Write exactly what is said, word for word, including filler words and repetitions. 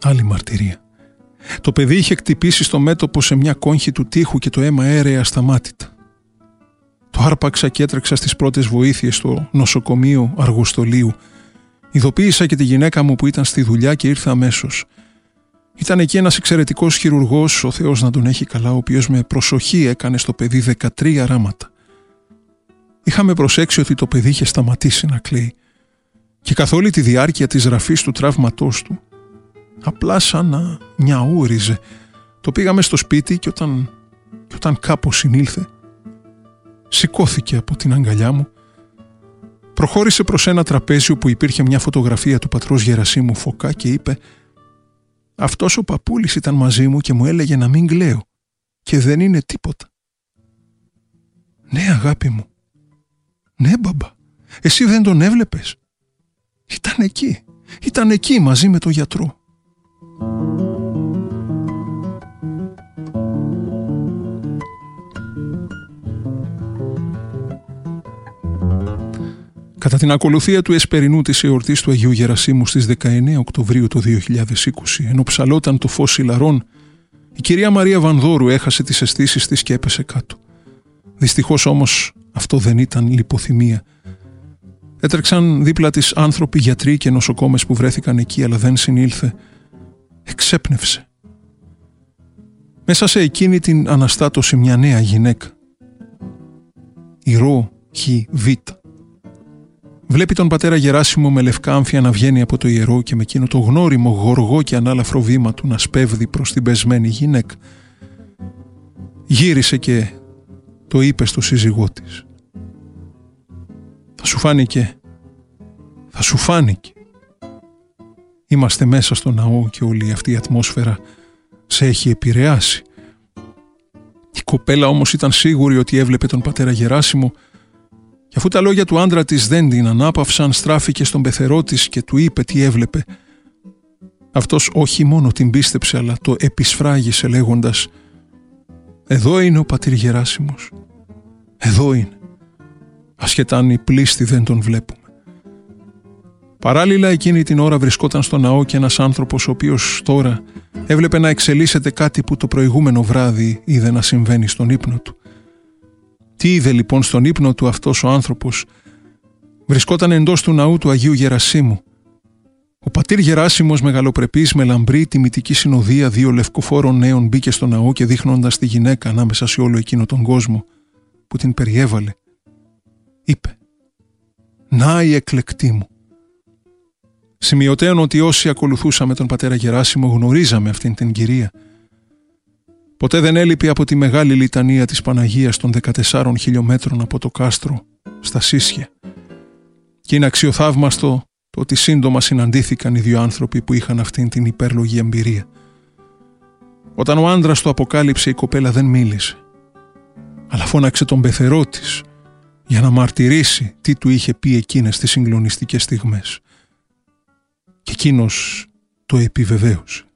Άλλη μαρτυρία. Το παιδί είχε χτυπήσει στο μέτωπο σε μια κόγχη του τοίχου και το αίμα έρεε ασταμάτητα. Το άρπαξα και έτρεξα στις πρώτες βοήθειες στο νοσοκομείο Αργοστολίου. Ειδοποίησα και τη γυναίκα μου που ήταν στη δουλειά και ήρθε αμέσως. Ήταν εκεί ένας εξαιρετικός χειρουργός, ο Θεός να τον έχει καλά, ο οποίος με προσοχή έκανε στο παιδί δεκατρία ράματα. Είχαμε προσέξει ότι το παιδί είχε σταματήσει να κλαίει και καθ' όλη τη διάρκεια της ραφής του τραύματός του, απλά σαν να νιαούριζε, το πήγαμε στο σπίτι και όταν, και όταν κάπως συνήλθε, σηκώθηκε από την αγκαλιά μου, προχώρησε προς ένα τραπέζι όπου υπήρχε μια φωτογραφία του πατρός Γερασίμου Φωκά και είπε: «Αυτός ο παππούλης ήταν μαζί μου και μου έλεγε να μην κλαίω και δεν είναι τίποτα». «Ναι, αγάπη μου. Ναι, μπαμπά. Εσύ δεν τον έβλεπες?» «Ήταν εκεί. Ήταν εκεί μαζί με τον γιατρό». Κατά την ακολουθία του εσπερινού της εορτής του Αγίου Γερασίμου στις δεκαεννέα Οκτωβρίου του δύο χιλιάδες είκοσι, ενώ ψαλόταν το φως ηλαρών, η κυρία Μαρία Βανδόρου έχασε τις αισθήσεις της και έπεσε κάτω. Δυστυχώς όμως αυτό δεν ήταν λιποθυμία. Έτρεξαν δίπλα της άνθρωποι, γιατροί και νοσοκόμες που βρέθηκαν εκεί, αλλά δεν συνήλθε. Εξέπνευσε. Μέσα σε εκείνη την αναστάτωση μια νέα γυναίκα. Η Ρο Χι Βίτα. Βλέπει τον πατέρα Γεράσιμο με λευκά άμφια να βγαίνει από το ιερό και με εκείνο το γνώριμο, γοργό και ανάλαφρο βήμα του να σπέβδει προς την πεσμένη γυναίκα. Γύρισε και το είπε στο σύζυγό της: «Θα σου φάνηκε, θα σου φάνηκε. Είμαστε μέσα στο ναό και όλη αυτή η ατμόσφαιρα σε έχει επηρεάσει». Η κοπέλα όμως ήταν σίγουρη ότι έβλεπε τον πατέρα Γεράσιμο, και αφού τα λόγια του άντρα της δεν την ανάπαυσαν, στράφηκε στον πεθερό της και του είπε τι έβλεπε. Αυτός όχι μόνο την πίστεψε, αλλά το επισφράγισε λέγοντας: «Εδώ είναι ο πατήρ Γεράσιμος. Εδώ είναι. Ασχετά αν οι πλήστοι δεν τον βλέπουμε». Παράλληλα εκείνη την ώρα βρισκόταν στο ναό και ένας άνθρωπος, ο οποίος τώρα έβλεπε να εξελίσσεται κάτι που το προηγούμενο βράδυ είδε να συμβαίνει στον ύπνο του. Τι είδε λοιπόν στον ύπνο του αυτός ο άνθρωπος? Βρισκόταν εντός του ναού του Αγίου Γερασίμου. Ο πατήρ Γεράσιμος, μεγαλοπρεπής, με λαμπρή τιμητική συνοδεία δύο λευκοφόρων νέων, μπήκε στο ναό και δείχνοντας τη γυναίκα ανάμεσα σε όλο εκείνο τον κόσμο που την περιέβαλε, είπε: «Να η εκλεκτή μου». Σημειωτέων ότι όσοι ακολουθούσαμε τον πατέρα Γεράσιμο γνωρίζαμε αυτήν την κυρία. Ποτέ δεν έλειπε από τη μεγάλη λιτανία της Παναγίας των δεκατεσσάρων χιλιόμετρων από το κάστρο στα Σίσια. Και είναι αξιοθαύμαστο το ότι σύντομα συναντήθηκαν οι δύο άνθρωποι που είχαν αυτήν την υπέρλογη εμπειρία. Όταν ο άντρας το αποκάλυψε, η κοπέλα δεν μίλησε, αλλά φώναξε τον πεθερό της για να μαρτυρήσει τι του είχε πει εκείνες τις συγκλονιστικές στιγμές. Και εκείνος το επιβεβαίωσε.